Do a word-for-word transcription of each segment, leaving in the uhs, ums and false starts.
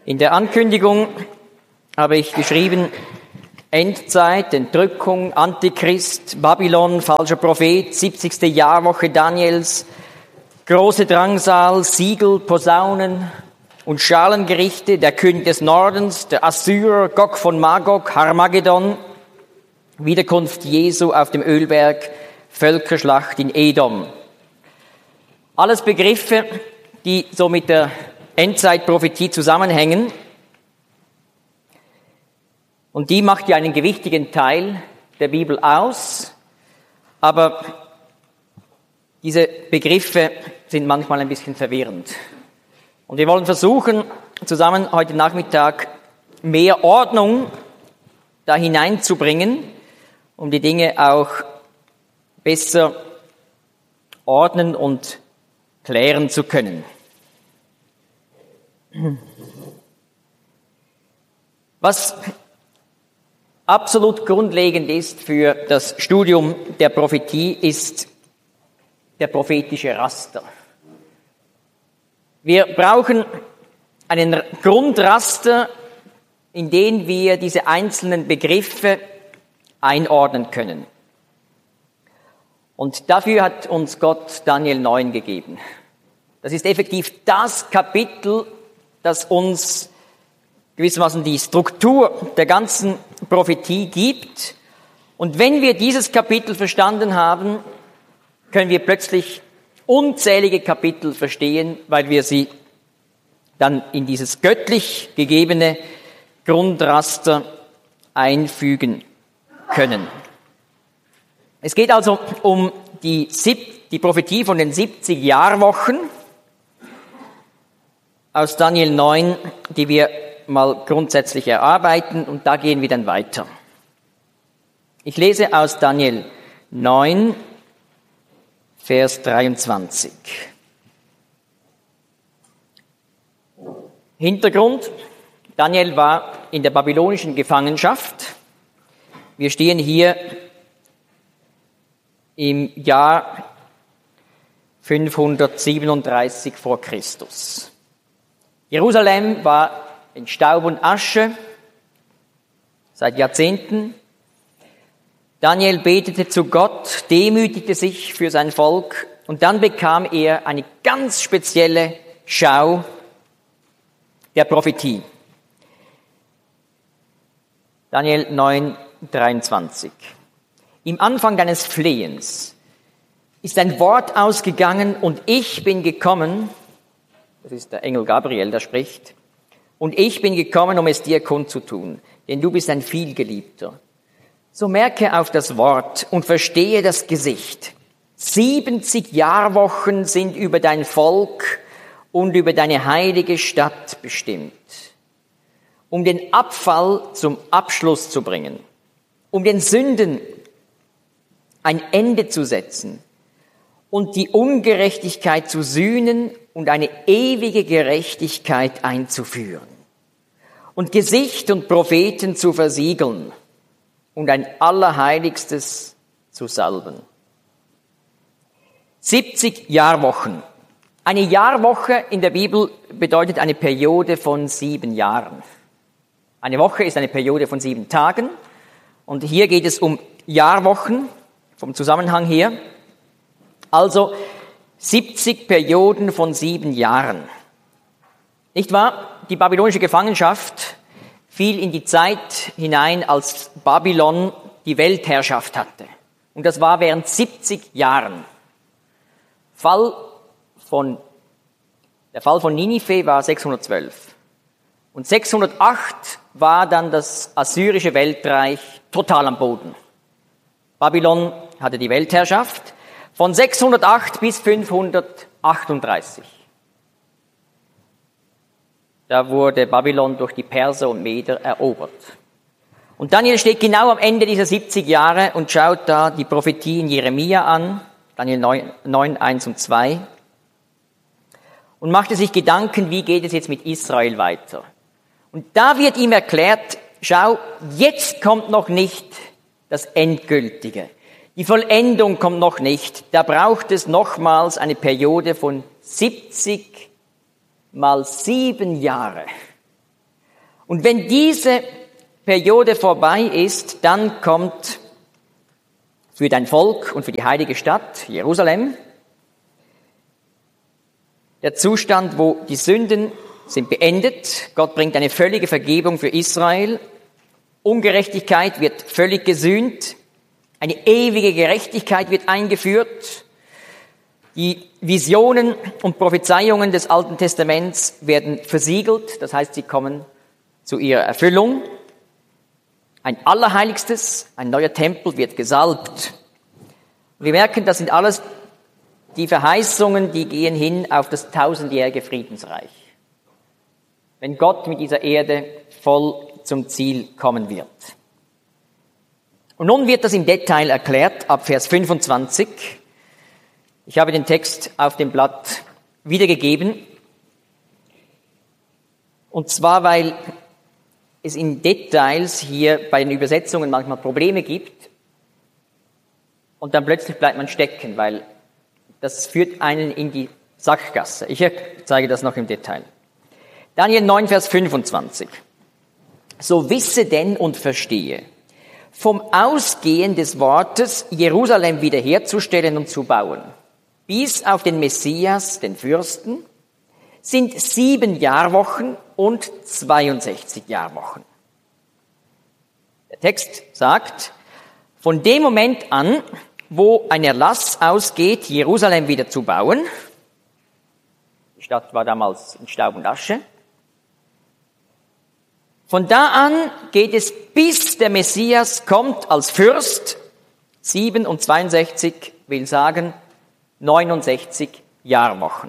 In der Ankündigung habe ich geschrieben, Endzeit, Entrückung, Antichrist, Babylon, falscher Prophet, siebzigste Jahrwoche Daniels, große Drangsal, Siegel, Posaunen und Schalengerichte, der König des Nordens, der Assyrer, Gog von Magog, Harmagedon, Wiederkunft Jesu auf dem Ölberg, Völkerschlacht in Edom. Alles Begriffe, die so mit der Endzeitprophetie zusammenhängen. Und die macht ja einen gewichtigen Teil der Bibel aus. Aber diese Begriffe sind manchmal ein bisschen verwirrend. Und wir wollen versuchen, zusammen heute Nachmittag mehr Ordnung da hineinzubringen, um die Dinge auch besser ordnen und klären zu können. Was absolut grundlegend ist für das Studium der Prophetie, ist der prophetische Raster. Wir brauchen einen Grundraster, in den wir diese einzelnen Begriffe einordnen können. Und dafür hat uns Gott Daniel neun gegeben. Das ist effektiv das Kapitel, das uns gewissermaßen die Struktur der ganzen Prophetie gibt. Und wenn wir dieses Kapitel verstanden haben, können wir plötzlich unzählige Kapitel verstehen, weil wir sie dann in dieses göttlich gegebene Grundraster einfügen können. Es geht also um die, Sieb- die Prophetie von den siebzig Jahrwochen aus Daniel neun, die wir mal grundsätzlich erarbeiten, und da gehen wir dann weiter. Ich lese aus Daniel neun, Vers dreiundzwanzig. Hintergrund: Daniel war in der babylonischen Gefangenschaft. Wir stehen hier im Jahr fünfhundertsiebenunddreißig vor Christus. Jerusalem war in Staub und Asche seit Jahrzehnten. Daniel betete zu Gott, demütigte sich für sein Volk, und dann bekam er eine ganz spezielle Schau der Prophetie. Daniel neun, dreiundzwanzig. Im Anfang deines Flehens ist ein Wort ausgegangen, und ich bin gekommen, das ist der Engel Gabriel, der spricht, und ich bin gekommen, um es dir kundzutun, denn du bist ein Vielgeliebter. So merke auf das Wort und verstehe das Gesicht. siebzig Jahrwochen sind über dein Volk und über deine heilige Stadt bestimmt, um den Abfall zum Abschluss zu bringen, um den Sünden ein Ende zu setzen und die Ungerechtigkeit zu sühnen und eine ewige Gerechtigkeit einzuführen und Gesicht und Propheten zu versiegeln und ein Allerheiligstes zu salben. siebzig Jahrwochen. Eine Jahrwoche in der Bibel bedeutet eine Periode von sieben Jahren. Eine Woche ist eine Periode von sieben Tagen, und hier geht es um Jahrwochen, vom Zusammenhang her. Also siebzig Perioden von sieben Jahren. Nicht wahr? Die babylonische Gefangenschaft fiel in die Zeit hinein, als Babylon die Weltherrschaft hatte. Und das war während siebzig Jahren. Fall von, der Fall von Ninive war sechshundertzwölf. Und sechshundertacht war dann das assyrische Weltreich total am Boden. Babylon hatte die Weltherrschaft von sechshundertacht bis fünfhundertachtunddreißig. Da wurde Babylon durch die Perser und Meder erobert. Und Daniel steht genau am Ende dieser siebzig Jahre und schaut da die Prophetie in Jeremia an, Daniel neun, eins und zwei, und machte sich Gedanken, wie geht es jetzt mit Israel weiter. Und da wird ihm erklärt, schau, jetzt kommt noch nicht das Endgültige. Die Vollendung kommt noch nicht. Da braucht es nochmals eine Periode von siebzig mal sieben Jahre. Und wenn diese Periode vorbei ist, dann kommt für dein Volk und für die heilige Stadt Jerusalem der Zustand, wo die Sünden sind beendet. Gott bringt eine völlige Vergebung für Israel. Ungerechtigkeit wird völlig gesühnt. Eine ewige Gerechtigkeit wird eingeführt. Die Visionen und Prophezeiungen des Alten Testaments werden versiegelt. Das heißt, sie kommen zu ihrer Erfüllung. Ein Allerheiligstes, ein neuer Tempel wird gesalbt. Wir merken, das sind alles die Verheißungen, die gehen hin auf das tausendjährige Friedensreich. Wenn Gott mit dieser Erde voll zum Ziel kommen wird. Und nun wird das im Detail erklärt, ab Vers fünfundzwanzig. Ich habe den Text auf dem Blatt wiedergegeben. Und zwar, weil es in Details hier bei den Übersetzungen manchmal Probleme gibt. Und dann plötzlich bleibt man stecken, weil das führt einen in die Sackgasse. Ich zeige das noch im Detail. Daniel neun, Vers fünfundzwanzig. So wisse denn und verstehe, vom Ausgehen des Wortes, Jerusalem wiederherzustellen und zu bauen, bis auf den Messias, den Fürsten, sind sieben Jahrwochen und zweiundsechzig Jahrwochen. Der Text sagt, von dem Moment an, wo ein Erlass ausgeht, Jerusalem wieder zu bauen, die Stadt war damals in Staub und Asche, von da an geht es, bis der Messias kommt als Fürst, sieben und zweiundsechzig will sagen neunundsechzig Jahrwochen.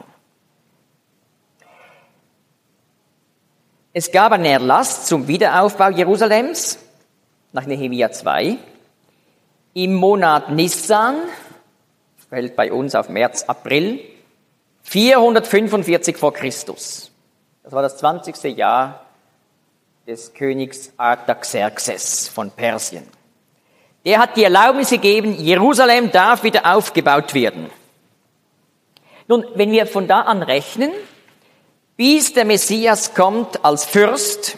Es gab einen Erlass zum Wiederaufbau Jerusalems nach Nehemia zwei. Im Monat Nissan, fällt bei uns auf März, April, vierhundertfünfundvierzig vor Christus. Das war das zwanzigste Jahr des Königs Artaxerxes von Persien. Der hat die Erlaubnis gegeben, Jerusalem darf wieder aufgebaut werden. Nun, wenn wir von da an rechnen, bis der Messias kommt als Fürst,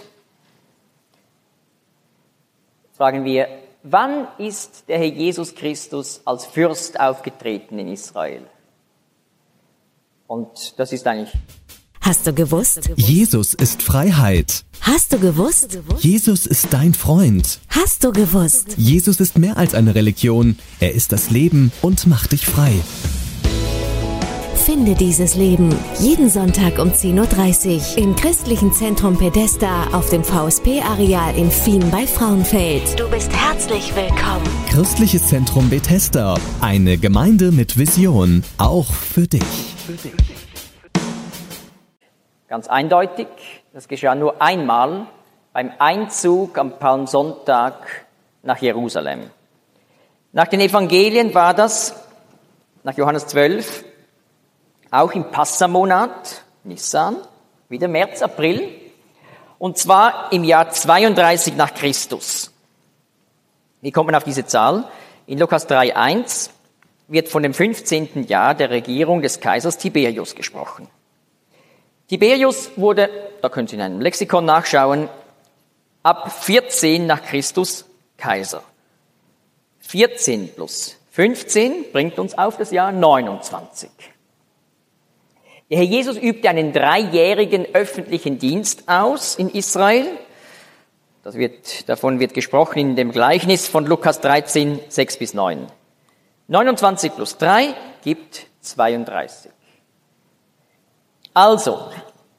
fragen wir, wann ist der Herr Jesus Christus als Fürst aufgetreten in Israel? Und das ist eigentlich... Hast du gewusst? Jesus ist Freiheit. Hast du gewusst? Jesus ist dein Freund. Hast du gewusst? Jesus ist mehr als eine Religion. Er ist das Leben und macht dich frei. Finde dieses Leben jeden Sonntag um zehn Uhr dreißig im Christlichen Zentrum Pedesta auf dem V S P-Areal in Fien bei Frauenfeld. Du bist herzlich willkommen. Christliches Zentrum Bethesda. Eine Gemeinde mit Vision. Auch für dich. Für dich. Ganz eindeutig, das geschah nur einmal beim Einzug am Palmsonntag nach Jerusalem. Nach den Evangelien war das, nach Johannes zwölf, auch im Passamonat, Nissan, wieder März, April, und zwar im Jahr zweiunddreißig nach Christus. Wie kommt man auf diese Zahl? In Lukas drei eins wird von dem fünfzehnten Jahr der Regierung des Kaisers Tiberius gesprochen. Tiberius wurde, da könnt ihr in einem Lexikon nachschauen, ab vierzehn nach Christus Kaiser. vierzehn plus fünfzehn bringt uns auf das Jahr neunundzwanzig. Der Herr Jesus übte einen dreijährigen öffentlichen Dienst aus in Israel. Das wird, davon wird gesprochen in dem Gleichnis von Lukas dreizehn, sechs bis neun. neunundzwanzig plus drei gibt zweiunddreißig. Also,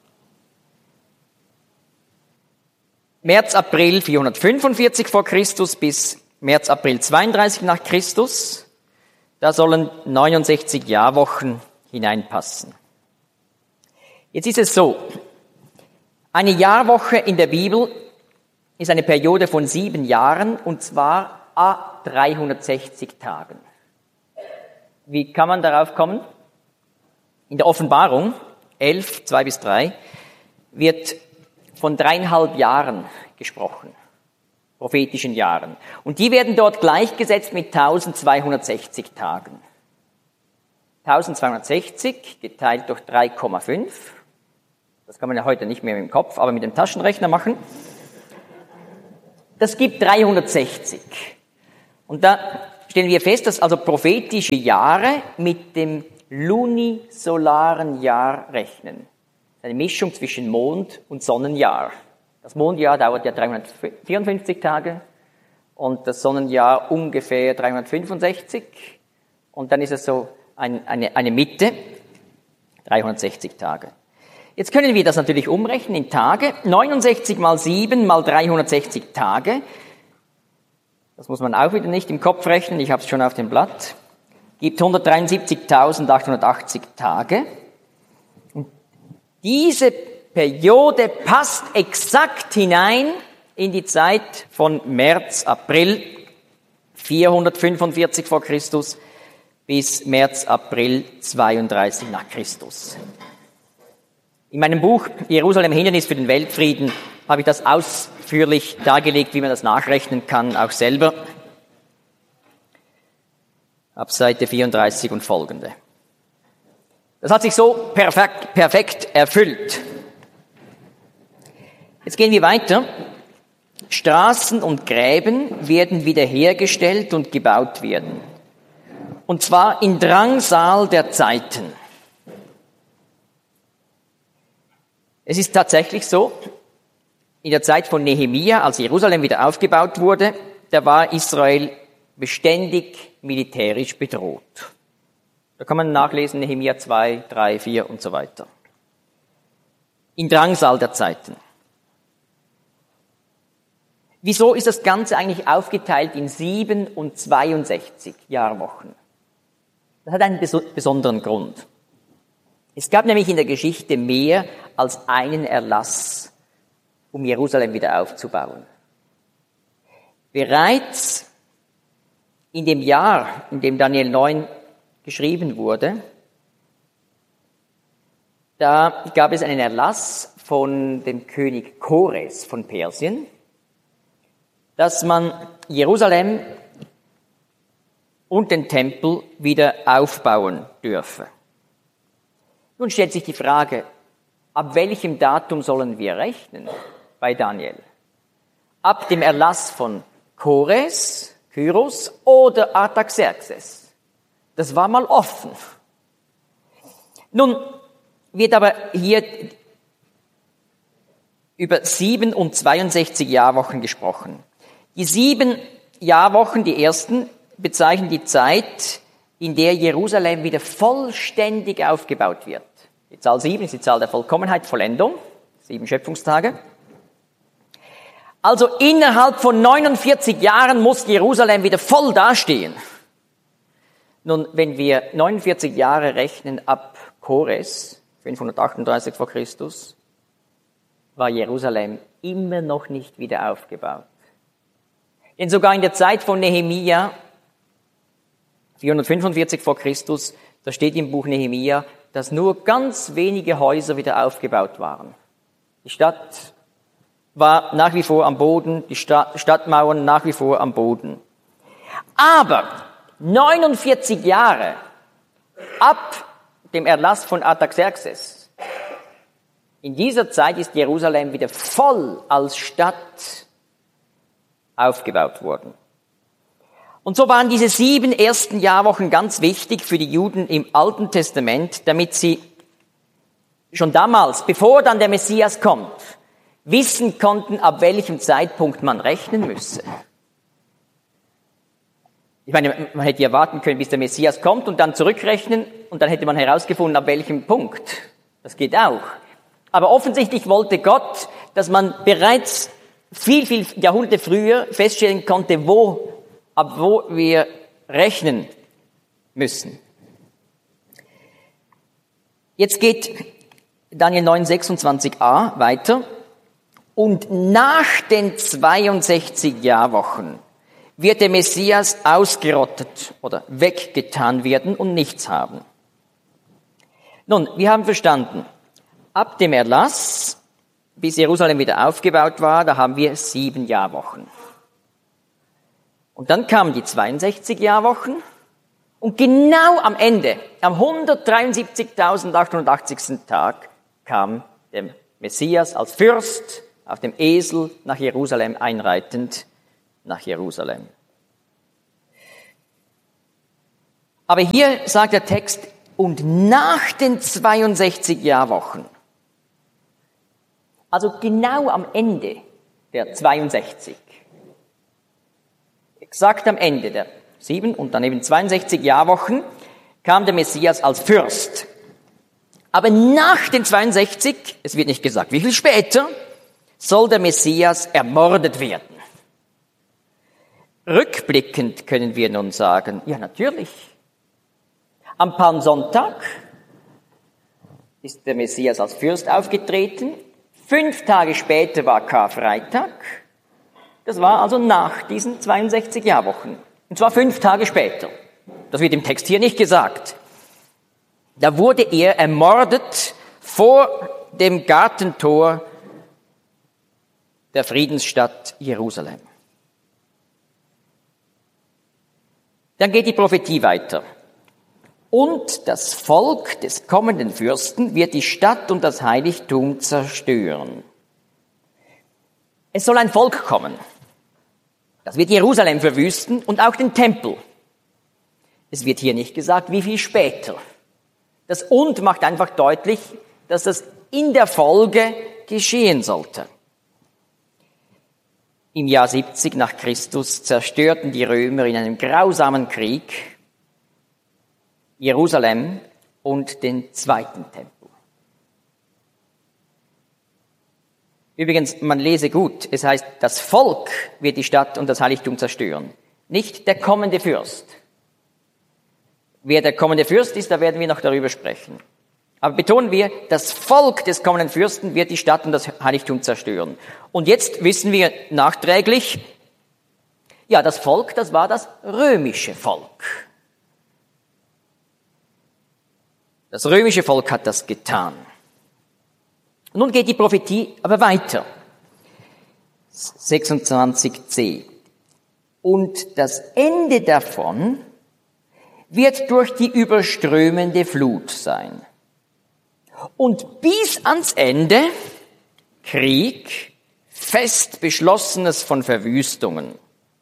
März, April vierhundertfünfundvierzig vor Christus bis März, April zweiunddreißig nach Christus, da sollen neunundsechzig Jahrwochen hineinpassen. Jetzt ist es so, eine Jahrwoche in der Bibel ist eine Periode von sieben Jahren und zwar a dreihundertsechzig Tagen. Wie kann man darauf kommen? In der Offenbarung elf, zwei bis drei, wird von dreieinhalb Jahren gesprochen, prophetischen Jahren. Und die werden dort gleichgesetzt mit eintausendzweihundertsechzig Tagen. eintausendzweihundertsechzig geteilt durch drei Komma fünf, das kann man ja heute nicht mehr im Kopf, aber mit dem Taschenrechner machen. Das gibt dreihundertsechzig. Und da stellen wir fest, dass also prophetische Jahre mit dem lunisolaren Jahr rechnen. Eine Mischung zwischen Mond- und Sonnenjahr. Das Mondjahr dauert ja dreihundertvierundfünfzig Tage und das Sonnenjahr ungefähr dreihundertfünfundsechzig. Und dann ist es so ein, eine, eine Mitte, dreihundertsechzig Tage. Jetzt können wir das natürlich umrechnen in Tage. neunundsechzig mal sieben mal dreihundertsechzig Tage. Das muss man auch wieder nicht im Kopf rechnen, ich habe es schon auf dem Blatt. Gibt hundertdreiundsiebzigtausendachthundertachtzig Tage. Und diese Periode passt exakt hinein in die Zeit von März, April vierhundertfünfundvierzig vor Christus bis März, April zweiunddreißig nach Christus. In meinem Buch Jerusalem Hindernis für den Weltfrieden habe ich das ausführlich dargelegt, wie man das nachrechnen kann, auch selber. Ab Seite vierunddreißig und folgende. Das hat sich so perfekt, perfekt erfüllt. Jetzt gehen wir weiter. Straßen und Gräben werden wiederhergestellt und gebaut werden. Und zwar in Drangsal der Zeiten. Es ist tatsächlich so, in der Zeit von Nehemia, als Jerusalem wieder aufgebaut wurde, da war Israel beständig militärisch bedroht. Da kann man nachlesen, Nehemia zwei, drei, vier und so weiter. In Drangsal der Zeiten. Wieso ist das Ganze eigentlich aufgeteilt in sieben und zweiundsechzig Jahrwochen? Das hat einen besonderen Grund. Es gab nämlich in der Geschichte mehr als einen Erlass, um Jerusalem wieder aufzubauen. Bereits in dem Jahr, in dem Daniel neun geschrieben wurde, da gab es einen Erlass von dem König Kores von Persien, dass man Jerusalem und den Tempel wieder aufbauen dürfe. Nun stellt sich die Frage, ab welchem Datum sollen wir rechnen bei Daniel? Ab dem Erlass von Kores, Kyros oder Artaxerxes? Das war mal offen. Nun wird aber hier über sieben und zweiundsechzig Jahrwochen gesprochen. Die sieben Jahrwochen, die ersten, bezeichnen die Zeit, in der Jerusalem wieder vollständig aufgebaut wird. Die Zahl sieben ist die Zahl der Vollkommenheit, Vollendung, sieben Schöpfungstage. Also innerhalb von neunundvierzig Jahren muss Jerusalem wieder voll dastehen. Nun, wenn wir neunundvierzig Jahre rechnen ab Kores, fünfhundertachtunddreißig vor Christus, war Jerusalem immer noch nicht wieder aufgebaut. Denn sogar in der Zeit von Nehemia, vierhundertfünfundvierzig vor Christus, da steht im Buch Nehemia, dass nur ganz wenige Häuser wieder aufgebaut waren. Die Stadt war nach wie vor am Boden, die Stadt, Stadtmauern nach wie vor am Boden. Aber neunundvierzig Jahre ab dem Erlass von Artaxerxes, in dieser Zeit ist Jerusalem wieder voll als Stadt aufgebaut worden. Und so waren diese sieben ersten Jahrwochen ganz wichtig für die Juden im Alten Testament, damit sie schon damals, bevor dann der Messias kommt, wissen konnten, ab welchem Zeitpunkt man rechnen müsse. Ich meine, man hätte ja warten können, bis der Messias kommt und dann zurückrechnen und dann hätte man herausgefunden, ab welchem Punkt. Das geht auch. Aber offensichtlich wollte Gott, dass man bereits viel, viel Jahrhunderte früher feststellen konnte, wo, ab wo wir rechnen müssen. Jetzt geht Daniel neun, sechsundzwanzig a weiter. Und nach den zweiundsechzig Jahrwochen wird der Messias ausgerottet oder weggetan werden und nichts haben. Nun, wir haben verstanden, ab dem Erlass, bis Jerusalem wieder aufgebaut war, da haben wir sieben Jahrwochen. Und dann kamen die zweiundsechzig Jahrwochen und genau am Ende, am hundertdreiundsiebzigtausendachthundertachtzigsten Tag, kam der Messias als Fürst, auf dem Esel nach Jerusalem einreitend, nach Jerusalem. Aber hier sagt der Text, und nach den zweiundsechzig Jahrwochen, also genau am Ende der zweiundsechzig, exakt am Ende der sieben und dann eben zweiundsechzig Jahrwochen, kam der Messias als Fürst. Aber nach den zweiundsechzig, es wird nicht gesagt, wie viel später, soll der Messias ermordet werden. Rückblickend können wir nun sagen, ja natürlich, am Palmsonntag ist der Messias als Fürst aufgetreten. Fünf Tage später war Karfreitag. Das war also nach diesen zweiundsechzig Jahrwochen. Und zwar fünf Tage später. Das wird im Text hier nicht gesagt. Da wurde er ermordet vor dem Gartentor der Friedensstadt Jerusalem. Dann geht die Prophetie weiter. Und das Volk des kommenden Fürsten wird die Stadt und das Heiligtum zerstören. Es soll ein Volk kommen. Das wird Jerusalem verwüsten und auch den Tempel. Es wird hier nicht gesagt, wie viel später. Das Und macht einfach deutlich, dass das in der Folge geschehen sollte. Im Jahr siebzig nach Christus zerstörten die Römer in einem grausamen Krieg Jerusalem und den zweiten Tempel. Übrigens, man lese gut, es heißt, das Volk wird die Stadt und das Heiligtum zerstören, nicht der kommende Fürst. Wer der kommende Fürst ist, da werden wir noch darüber sprechen. Aber betonen wir, das Volk des kommenden Fürsten wird die Stadt und das Heiligtum zerstören. Und jetzt wissen wir nachträglich, ja, das Volk, das war das römische Volk. Das römische Volk hat das getan. Und nun geht die Prophetie aber weiter. sechsundzwanzig c. Und das Ende davon wird durch die überströmende Flut sein. Und bis ans Ende Krieg, fest beschlossenes von Verwüstungen.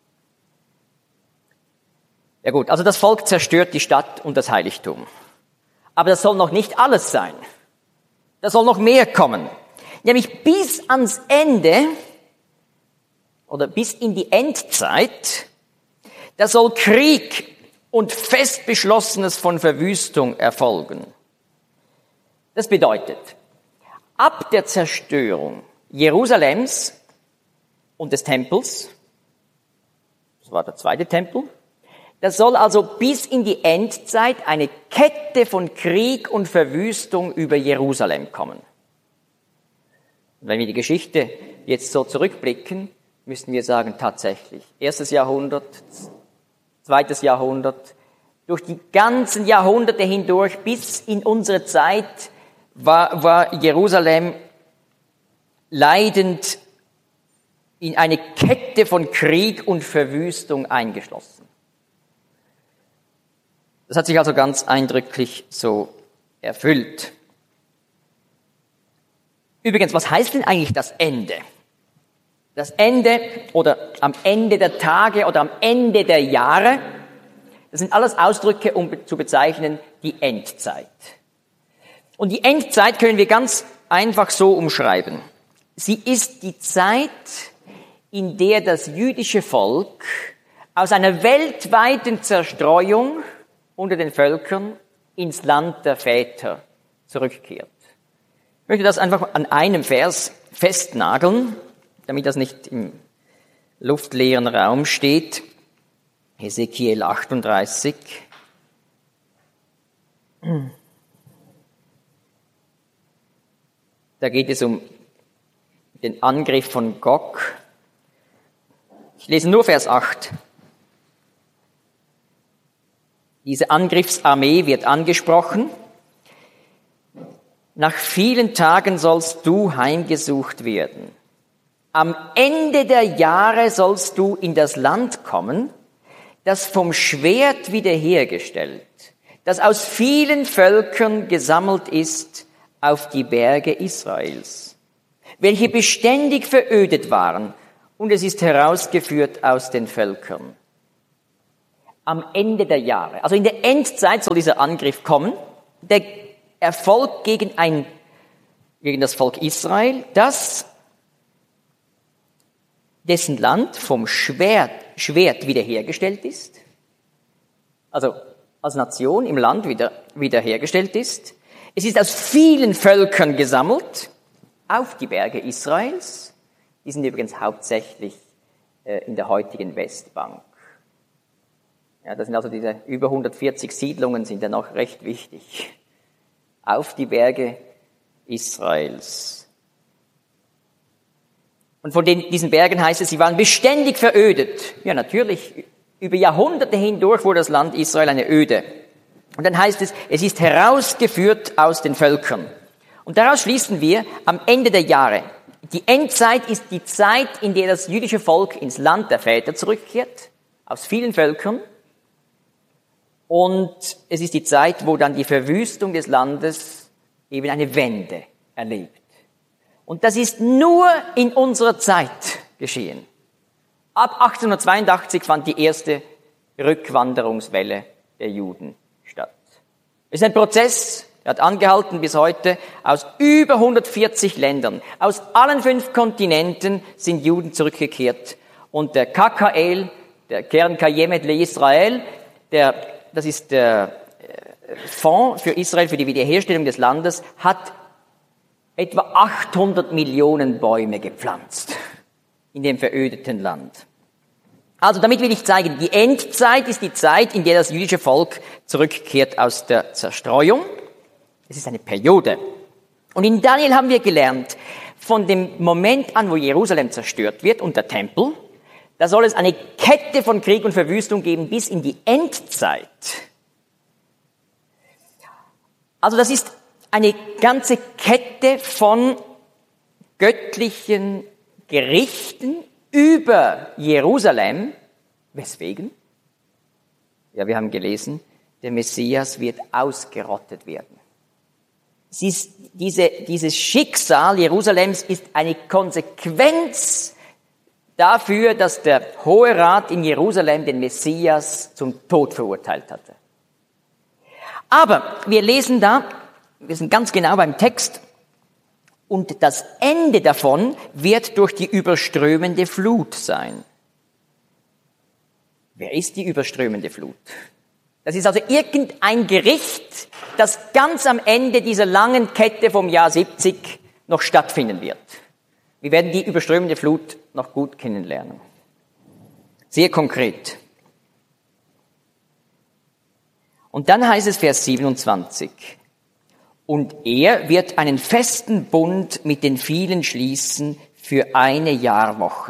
Ja gut, also das Volk zerstört die Stadt und das Heiligtum. Aber das soll noch nicht alles sein. Da soll noch mehr kommen. Nämlich bis ans Ende oder bis in die Endzeit, da soll Krieg und fest beschlossenes von Verwüstung erfolgen. Das bedeutet, ab der Zerstörung Jerusalems und des Tempels, das war der zweite Tempel, das soll also bis in die Endzeit eine Kette von Krieg und Verwüstung über Jerusalem kommen. Und wenn wir die Geschichte jetzt so zurückblicken, müssen wir sagen, tatsächlich, erstes Jahrhundert, zweites Jahrhundert, durch die ganzen Jahrhunderte hindurch bis in unsere Zeit war, war Jerusalem leidend in eine Kette von Krieg und Verwüstung eingeschlossen. Das hat sich also ganz eindrücklich so erfüllt. Übrigens, was heißt denn eigentlich das Ende? Das Ende oder am Ende der Tage oder am Ende der Jahre, das sind alles Ausdrücke, um zu bezeichnen die Endzeit. Und die Endzeit können wir ganz einfach so umschreiben. Sie ist die Zeit, in der das jüdische Volk aus einer weltweiten Zerstreuung unter den Völkern ins Land der Väter zurückkehrt. Ich möchte das einfach an einem Vers festnageln, damit das nicht im luftleeren Raum steht. Hesekiel achtunddreißig. Da geht es um den Angriff von Gog. Ich lese nur Vers acht. Diese Angriffsarmee wird angesprochen. Nach vielen Tagen sollst du heimgesucht werden. Am Ende der Jahre sollst du in das Land kommen, das vom Schwert wiederhergestellt, das aus vielen Völkern gesammelt ist auf die Berge Israels. welche beständig verödet waren, und es ist herausgeführt aus den Völkern. Am Ende der Jahre, also in der Endzeit soll dieser Angriff kommen, der Erfolg gegen ein, gegen das Volk Israel, das dessen Land vom Schwert, Schwert wiederhergestellt ist, also als Nation im Land wieder, wiederhergestellt ist. Es ist aus vielen Völkern gesammelt auf die Berge Israels. Die sind übrigens hauptsächlich äh, in der heutigen Westbank. Ja, das sind also diese über hundertvierzig Siedlungen, sind ja noch recht wichtig. Auf die Berge Israels. Und von den, diesen Bergen heißt es, sie waren beständig verödet. Ja, natürlich, über Jahrhunderte hindurch wurde das Land Israel eine Öde. Und dann heißt es, es ist herausgeführt aus den Völkern. Und daraus schließen wir, am Ende der Jahre, die Endzeit ist die Zeit, in der das jüdische Volk ins Land der Väter zurückkehrt, aus vielen Völkern. Und es ist die Zeit, wo dann die Verwüstung des Landes eben eine Wende erlebt. Und das ist nur in unserer Zeit geschehen. Ab achtzehnhundertzweiundachtzig fand die erste Rückwanderungswelle der Juden statt. Es ist ein Prozess, der hat angehalten bis heute. Aus über hundertvierzig Ländern, aus allen fünf Kontinenten sind Juden zurückgekehrt. Und der K K L, der Keren Kayemet LeIsrael, der, das ist der Fonds für Israel, für die Wiederherstellung des Landes, hat etwa achthundert Millionen Bäume gepflanzt in dem verödeten Land. Also damit will ich zeigen, die Endzeit ist die Zeit, in der das jüdische Volk zurückkehrt aus der Zerstreuung. Es ist eine Periode. Und in Daniel haben wir gelernt, von dem Moment an, wo Jerusalem zerstört wird und der Tempel, da soll es eine Kette von Krieg und Verwüstung geben bis in die Endzeit. Also das ist eine ganze Kette von göttlichen Gerichten über Jerusalem. Weswegen? Ja, wir haben gelesen, der Messias wird ausgerottet werden. Es ist diese, dieses Schicksal Jerusalems ist eine Konsequenz dafür, dass der Hohe Rat in Jerusalem den Messias zum Tod verurteilt hatte. Aber wir lesen da, wir sind ganz genau beim Text, und das Ende davon wird durch die überströmende Flut sein. Wer ist die überströmende Flut? Das ist also irgendein Gericht, das ganz am Ende dieser langen Kette vom Jahr siebzig noch stattfinden wird. Wir werden die überströmende Flut noch gut kennenlernen. Sehr konkret. Und dann heißt es Vers siebenundzwanzig. Und er wird einen festen Bund mit den vielen schließen für eine Jahrwoche.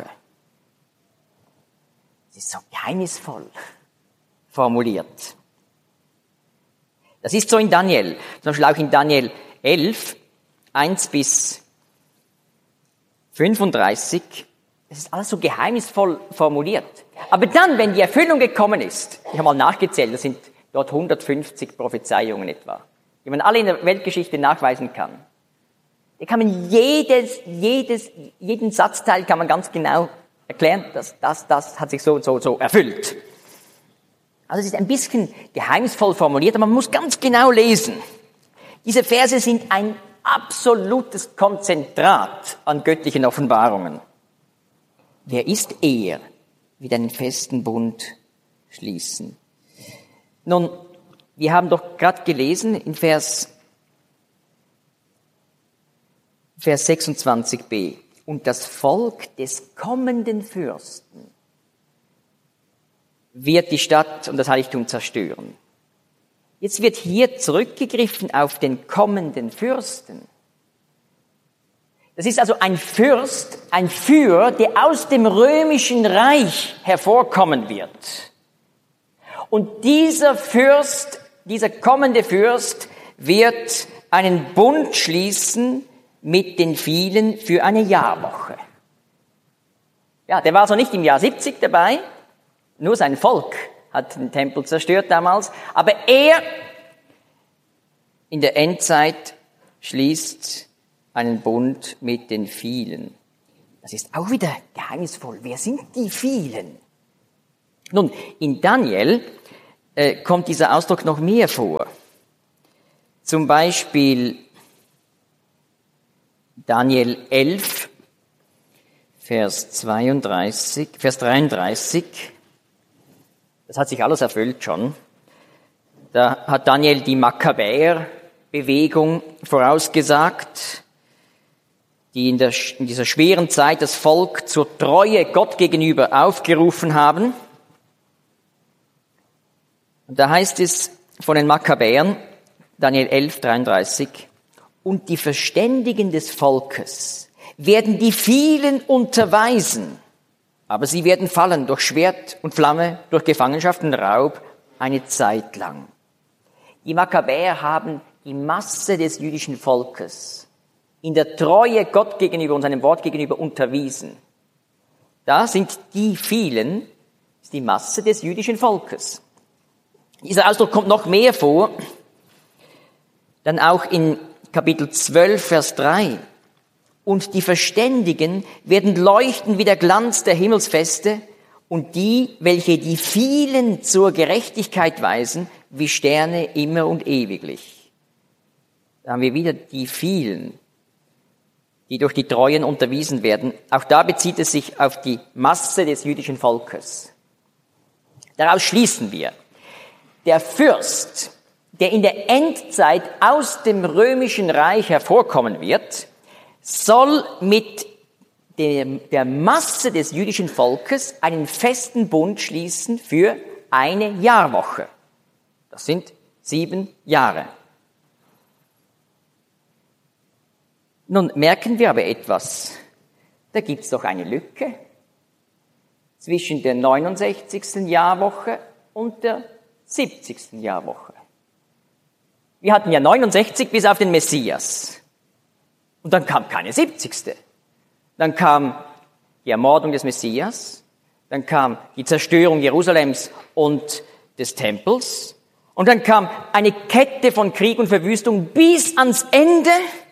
Das ist so geheimnisvoll formuliert. Das ist so in Daniel, zum Beispiel auch in Daniel elf, eins bis fünfunddreißig. Das ist alles so geheimnisvoll formuliert. Aber dann, wenn die Erfüllung gekommen ist, ich habe mal nachgezählt, das sind dort hundertfünfzig Prophezeiungen etwa, die man alle in der Weltgeschichte nachweisen kann. Da kann man jedes, jedes, jeden Satzteil kann man ganz genau erklären, dass das, das hat sich so und so und so erfüllt. Also es ist ein bisschen geheimnisvoll formuliert, aber man muss ganz genau lesen. Diese Verse sind ein absolutes Konzentrat an göttlichen Offenbarungen. Wer ist er, wird einen festen Bund schließen? Nun, wir haben doch gerade gelesen in Vers, Vers sechsundzwanzig b. Und das Volk des kommenden Fürsten wird die Stadt und das Heiligtum zerstören. Jetzt wird hier zurückgegriffen auf den kommenden Fürsten. Das ist also ein Fürst, ein Führer, der aus dem römischen Reich hervorkommen wird. Und dieser Fürst, dieser kommende Fürst wird einen Bund schließen mit den vielen für eine Jahrwoche. Ja, der war also nicht im Jahr siebzig dabei, nur sein Volk hat den Tempel zerstört damals, aber er in der Endzeit schließt einen Bund mit den vielen. Das ist auch wieder geheimnisvoll. Wer sind die vielen? Nun, in Daniel äh, kommt dieser Ausdruck noch mehr vor. Zum Beispiel Daniel elf, Vers zweiunddreißig, Vers dreiunddreißig. Das hat sich alles erfüllt schon. Da hat Daniel die Makkabäer-Bewegung vorausgesagt, die in, der, in dieser schweren Zeit das Volk zur Treue Gott gegenüber aufgerufen haben. Und da heißt es von den Makkabäern, Daniel elf, dreiunddreißig, und die Verständigen des Volkes werden die vielen unterweisen, aber sie werden fallen durch Schwert und Flamme, durch Gefangenschaft und Raub eine Zeit lang. Die Makkabäer haben die Masse des jüdischen Volkes in der Treue Gott gegenüber und seinem Wort gegenüber unterwiesen. Da sind die vielen, ist die Masse des jüdischen Volkes. Dieser Ausdruck kommt noch mehr vor, dann auch in Kapitel zwölf, Vers drei. Und die Verständigen werden leuchten wie der Glanz der Himmelsfeste und die, welche die vielen zur Gerechtigkeit weisen, wie Sterne immer und ewiglich. Da haben wir wieder die vielen, die durch die Treuen unterwiesen werden. Auch da bezieht es sich auf die Masse des jüdischen Volkes. Daraus schließen wir, der Fürst, der in der Endzeit aus dem römischen Reich hervorkommen wird, soll mit dem, der Masse des jüdischen Volkes einen festen Bund schließen für eine Jahrwoche. Das sind sieben Jahre. Nun merken wir aber etwas. Da gibt es doch eine Lücke zwischen der neunundsechzigsten Jahrwoche und der siebzigsten Jahrwoche. Wir hatten ja neunundsechzig bis auf den Messias. Und dann kam keine siebzigste. Dann kam die Ermordung des Messias, dann kam die Zerstörung Jerusalems und des Tempels, und dann kam eine Kette von Krieg und Verwüstung bis ans Ende.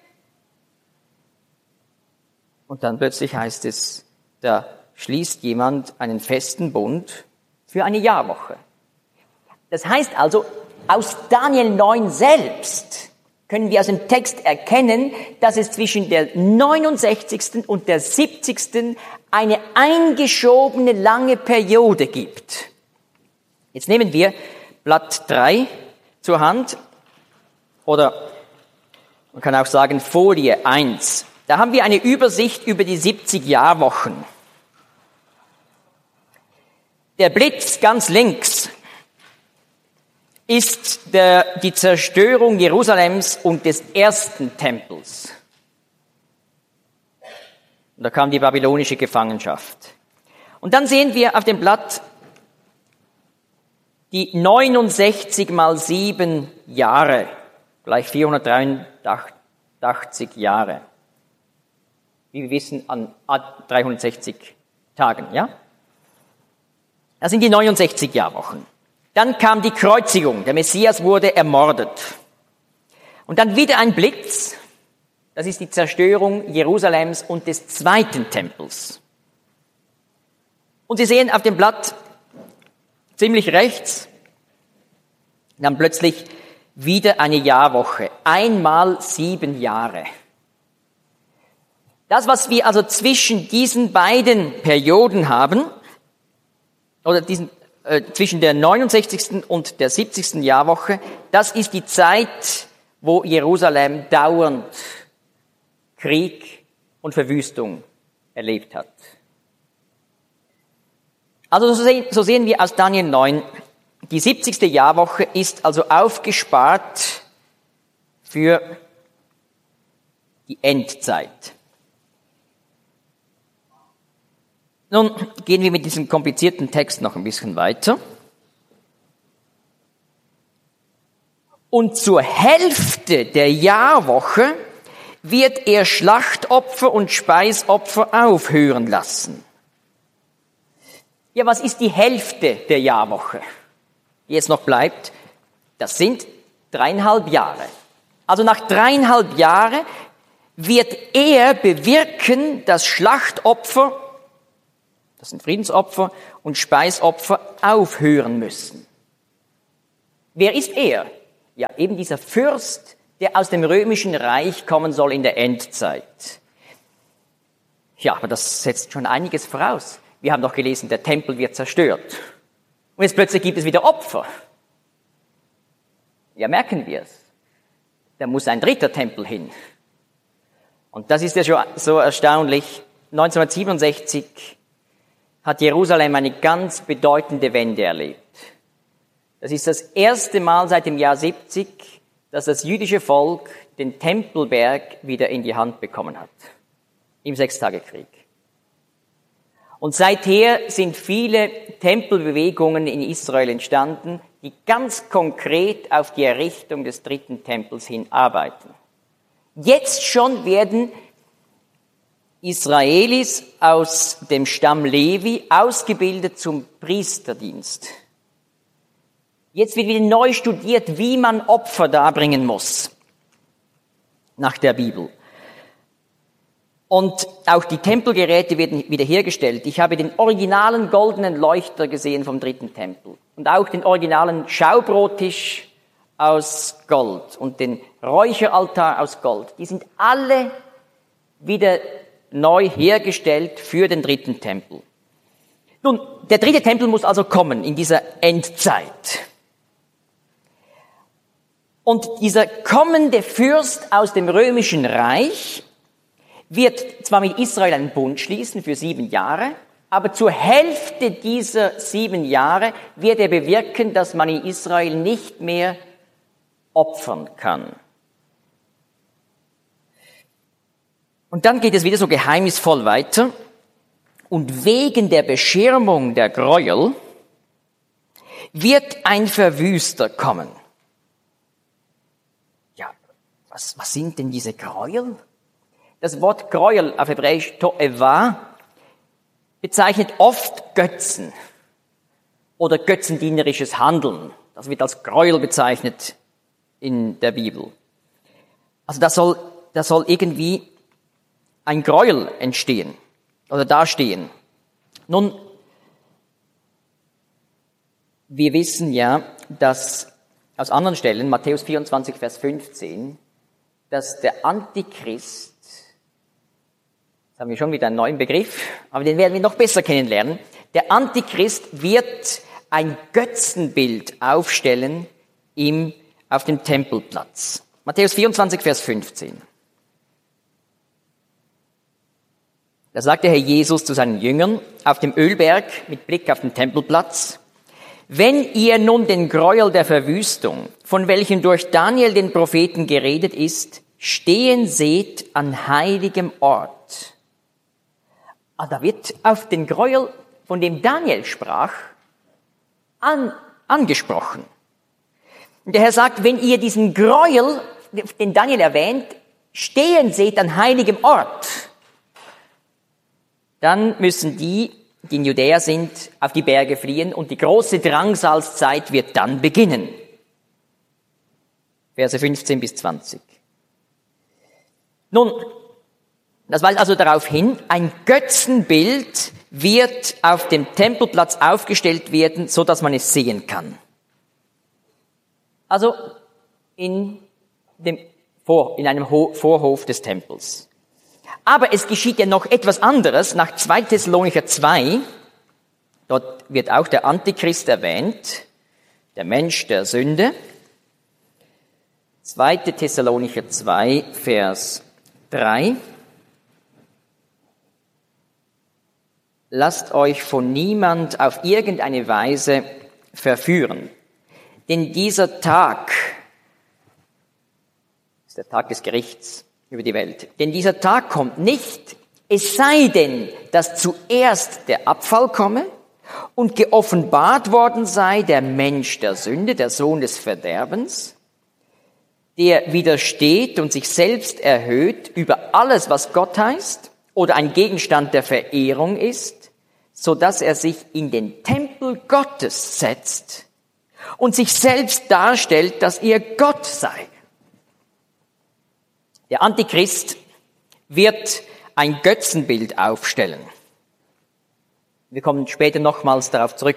Und dann plötzlich heißt es, da schließt jemand einen festen Bund für eine Jahrwoche. Das heißt also, aus Daniel neun selbst können wir aus dem Text erkennen, dass es zwischen der neunundsechzigsten und der siebzigsten eine eingeschobene lange Periode gibt. Jetzt nehmen wir Blatt drei zur Hand, oder man kann auch sagen Folie eins. Da haben wir eine Übersicht über die siebzig Jahrwochen. Der Blitz ganz links ist der, die Zerstörung Jerusalems und des ersten Tempels. Und da kam die babylonische Gefangenschaft. Und dann sehen wir auf dem Blatt die neunundsechzig mal sieben Jahre, gleich vierhundertdreiundachtzig Jahre. Wie wir wissen, an dreihundertsechzig Tagen, ja? Das sind die neunundsechzig Jahrwochen. Dann kam die Kreuzigung, der Messias wurde ermordet. Und dann wieder ein Blitz, das ist die Zerstörung Jerusalems und des zweiten Tempels. Und Sie sehen auf dem Blatt ziemlich rechts, dann plötzlich wieder eine Jahrwoche, einmal sieben Jahre. Das, was wir also zwischen diesen beiden Perioden haben, oder diesen Äh, zwischen der neunundsechzigsten und der siebzigsten Jahrwoche, das ist die Zeit, wo Jerusalem dauernd Krieg und Verwüstung erlebt hat. Also so sehen, so sehen wir aus Daniel neun, die siebzigste Jahrwoche ist also aufgespart für die Endzeit. Nun gehen wir mit diesem komplizierten Text noch ein bisschen weiter. Und zur Hälfte der Jahrwoche wird er Schlachtopfer und Speisopfer aufhören lassen. Ja, was ist die Hälfte der Jahrwoche, die jetzt noch bleibt? Das sind dreieinhalb Jahre. Also nach dreieinhalb Jahre wird er bewirken, dass Schlachtopfer, das sind Friedensopfer, und Speisopfer aufhören müssen. Wer ist er? Ja, eben dieser Fürst, der aus dem römischen Reich kommen soll in der Endzeit. Ja, aber das setzt schon einiges voraus. Wir haben doch gelesen, der Tempel wird zerstört. Und jetzt plötzlich gibt es wieder Opfer. Ja, merken wir es. Da muss ein dritter Tempel hin. Und das ist ja schon so erstaunlich. neunzehnhundertsiebenundsechzig hat Jerusalem eine ganz bedeutende Wende erlebt. Das ist das erste Mal seit dem Jahr siebzig, dass das jüdische Volk den Tempelberg wieder in die Hand bekommen hat. Im Sechstagekrieg. Und seither sind viele Tempelbewegungen in Israel entstanden, die ganz konkret auf die Errichtung des dritten Tempels hinarbeiten. Jetzt schon werden Israelis aus dem Stamm Levi ausgebildet zum Priesterdienst. Jetzt wird wieder neu studiert, wie man Opfer darbringen muss, nach der Bibel. Und auch die Tempelgeräte werden wiederhergestellt. Ich habe den originalen goldenen Leuchter gesehen vom dritten Tempel. Und auch den originalen Schaubrottisch aus Gold und den Räucheraltar aus Gold. Die sind alle wieder neu hergestellt für den dritten Tempel. Nun, der dritte Tempel muss also kommen in dieser Endzeit. Und dieser kommende Fürst aus dem römischen Reich wird zwar mit Israel einen Bund schließen für sieben Jahre, aber zur Hälfte dieser sieben Jahre wird er bewirken, dass man in Israel nicht mehr opfern kann. Und dann geht es wieder so geheimnisvoll weiter. Und wegen der Beschirmung der Gräuel wird ein Verwüster kommen. Ja, was, was sind denn diese Gräuel? Das Wort Gräuel auf Hebräisch To'eva bezeichnet oft Götzen oder götzendienerisches Handeln. Das wird als Gräuel bezeichnet in der Bibel. Also da soll, da soll irgendwie ein Gräuel entstehen oder dastehen. Nun, wir wissen ja, dass aus anderen Stellen, Matthäus vierundzwanzig, Vers fünfzehn, dass der Antichrist, jetzt haben wir schon wieder einen neuen Begriff, aber den werden wir noch besser kennenlernen, der Antichrist wird ein Götzenbild aufstellen im, auf dem Tempelplatz. Matthäus vierundzwanzig, Vers fünfzehn. Da sagt der Herr Jesus zu seinen Jüngern auf dem Ölberg mit Blick auf den Tempelplatz: Wenn ihr nun den Gräuel der Verwüstung, von welchem durch Daniel den Propheten geredet ist, stehen seht an heiligem Ort. Ah, da wird auf den Gräuel, von dem Daniel sprach, an, angesprochen. Und der Herr sagt, wenn ihr diesen Gräuel, den Daniel erwähnt, stehen seht an heiligem Ort, dann müssen die, die in Judäa sind, auf die Berge fliehen und die große Drangsalzzeit wird dann beginnen. Verse fünfzehn bis zwanzig. Nun, das weist also darauf hin, ein Götzenbild wird auf dem Tempelplatz aufgestellt werden, so dass man es sehen kann. Also in dem Vor, in einem Ho- Vorhof des Tempels. Aber es geschieht ja noch etwas anderes. Nach zweiter Thessalonicher zwei, dort wird auch der Antichrist erwähnt, der Mensch der Sünde. zweiter Thessalonicher zwei, Vers drei. Lasst euch von niemand auf irgendeine Weise verführen. Denn dieser Tag ist der Tag des Gerichts über die Welt. Denn dieser Tag kommt nicht, es sei denn, dass zuerst der Abfall komme und geoffenbart worden sei der Mensch der Sünde, der Sohn des Verderbens, der widersteht und sich selbst erhöht über alles, was Gott heißt oder ein Gegenstand der Verehrung ist, so dass er sich in den Tempel Gottes setzt und sich selbst darstellt, dass er Gott sei. Der Antichrist wird ein Götzenbild aufstellen. Wir kommen später nochmals darauf zurück.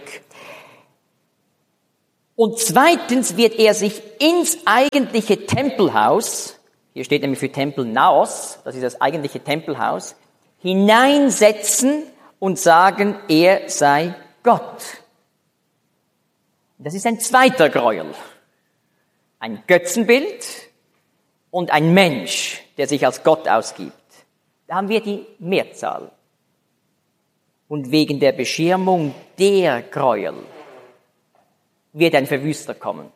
Und zweitens wird er sich ins eigentliche Tempelhaus, hier steht nämlich für Tempel Naos, das ist das eigentliche Tempelhaus, hineinsetzen und sagen, er sei Gott. Das ist ein zweiter Gräuel. Ein Götzenbild und ein Mensch, der sich als Gott ausgibt. Da haben wir die Mehrzahl. Und wegen der Beschirmung der Gräuel wird ein Verwüster kommen.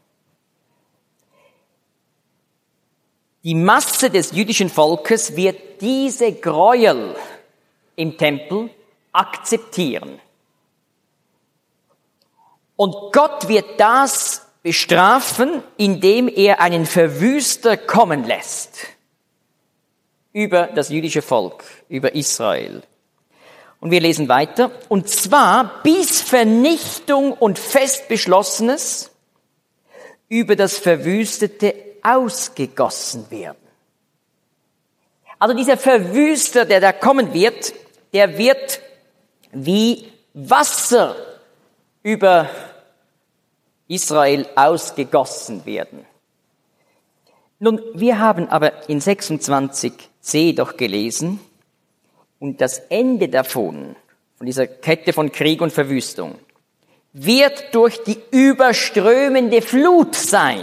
Die Masse des jüdischen Volkes wird diese Gräuel im Tempel akzeptieren. Und Gott wird das bestrafen, indem er einen Verwüster kommen lässt über das jüdische Volk, über Israel. Und wir lesen weiter. Und zwar bis Vernichtung und fest Beschlossenes über das Verwüstete ausgegossen werden. Also dieser Verwüster, der da kommen wird, der wird wie Wasser über Israel ausgegossen werden. Nun, wir haben aber in sechsundzwanzig c doch gelesen, und das Ende davon, von dieser Kette von Krieg und Verwüstung, wird durch die überströmende Flut sein.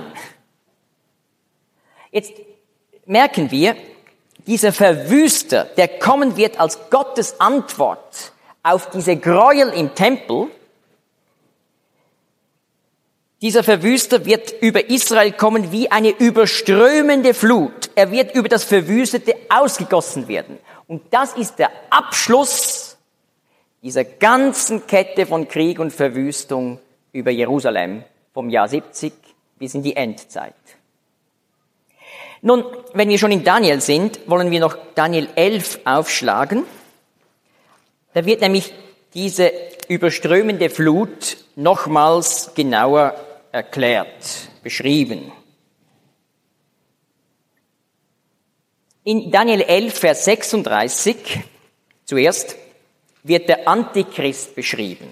Jetzt merken wir, dieser Verwüster, der kommen wird als Gottes Antwort auf diese Gräuel im Tempel, dieser Verwüster wird über Israel kommen wie eine überströmende Flut. Er wird über das Verwüstete ausgegossen werden. Und das ist der Abschluss dieser ganzen Kette von Krieg und Verwüstung über Jerusalem vom Jahr siebzig bis in die Endzeit. Nun, wenn wir schon in Daniel sind, wollen wir noch Daniel elf aufschlagen. Da wird nämlich diese überströmende Flut nochmals genauer erklärt, beschrieben. In Daniel elf, Vers sechsunddreißig, zuerst, wird der Antichrist beschrieben.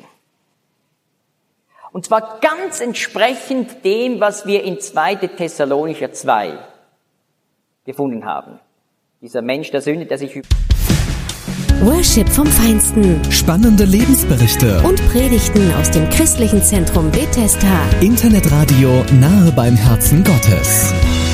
Und zwar ganz entsprechend dem, was wir in zweiter Thessalonicher zwei gefunden haben. Dieser Mensch der Sünde, der sich... Worship vom Feinsten. Spannende Lebensberichte. Und Predigten aus dem christlichen Zentrum Bethesda. Internetradio nahe beim Herzen Gottes.